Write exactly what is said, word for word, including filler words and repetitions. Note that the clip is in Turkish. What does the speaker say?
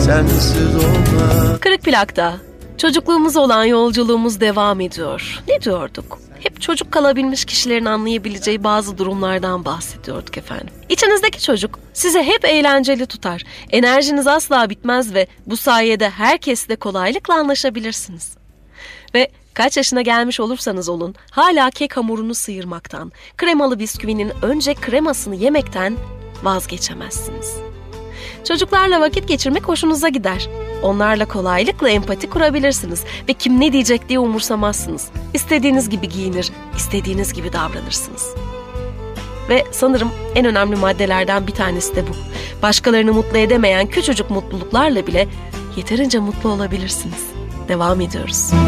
sensiz olmaz. Kırık Plak'ta çocukluğumuz olan yolculuğumuz devam ediyor. Ne diyorduk? Hep çocuk kalabilmiş kişilerin anlayabileceği bazı durumlardan bahsediyorduk efendim. İçinizdeki çocuk sizi hep eğlenceli tutar. Enerjiniz asla bitmez ve bu sayede herkesle kolaylıkla anlaşabilirsiniz. Ve kaç yaşına gelmiş olursanız olun, hala kek hamurunu sıyırmaktan, kremalı bisküvinin önce kremasını yemekten vazgeçemezsiniz. Çocuklarla vakit geçirmek hoşunuza gider. Onlarla kolaylıkla empati kurabilirsiniz ve kim ne diyecek diye umursamazsınız. İstediğiniz gibi giyinir, istediğiniz gibi davranırsınız. Ve sanırım en önemli maddelerden bir tanesi de bu. Başkalarını mutlu edemeyen küçücük mutluluklarla bile yeterince mutlu olabilirsiniz. Devam ediyoruz.